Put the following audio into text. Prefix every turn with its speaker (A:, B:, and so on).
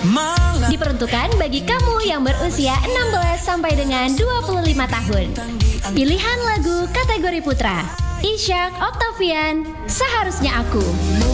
A: Diperuntukkan bagi kamu yang berusia 16 sampai dengan 25 tahun. Pilihan lagu kategori putra, Ishak Octavian, Seharusnya Aku.